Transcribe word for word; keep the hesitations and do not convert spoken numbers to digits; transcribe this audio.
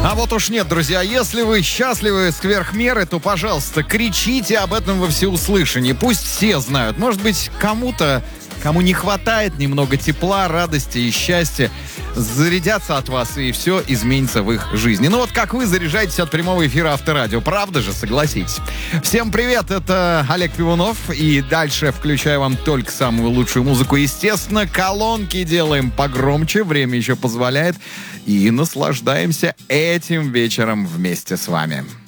А вот уж нет, друзья, если вы счастливы сверх меры, то, пожалуйста, кричите об этом во всеуслышание. Пусть все знают. Может быть, кому-то, кому не хватает немного тепла, радости и счастья, зарядятся от вас, и все изменится в их жизни. Ну вот как вы заряжаетесь от прямого эфира Авторадио. Правда же, согласитесь. Всем привет, это Олег Пивунов. И дальше включаю вам только самую лучшую музыку. Естественно, колонки делаем погромче, время еще позволяет. И наслаждаемся этим вечером вместе с вами.